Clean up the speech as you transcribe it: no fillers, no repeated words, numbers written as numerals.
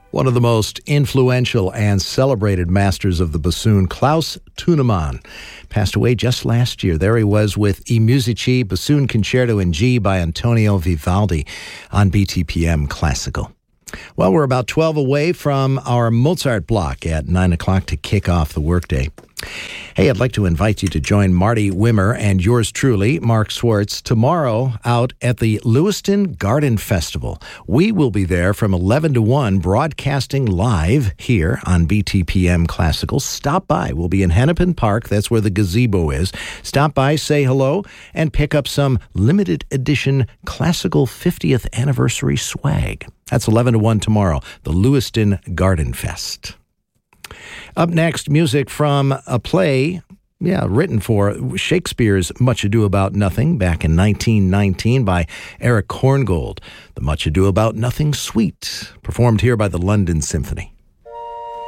One of the most influential and celebrated masters of the bassoon, Klaus Thunemann, passed away just last year. There he was with I Musici, Bassoon Concerto in G by Antonio Vivaldi on BTPM Classical. Well, we're about 12 away from our Mozart block at 9 o'clock to kick off the workday. Hey, I'd like to invite you to join Marty Wimmer and yours truly, Mark Swartz, tomorrow out at the Lewiston Garden Festival. We will be there from 11 to 1, broadcasting live here on BTPM Classical. Stop by. We'll be in Hennepin Park. That's where the gazebo is. Stop by, say hello, and pick up some limited edition classical 50th anniversary swag. That's 11 to 1 tomorrow, the Lewiston Garden Fest. Up next, music from a play, written for Shakespeare's Much Ado About Nothing back in 1919 by Erich Korngold. The Much Ado About Nothing Suite, performed here by the London Symphony.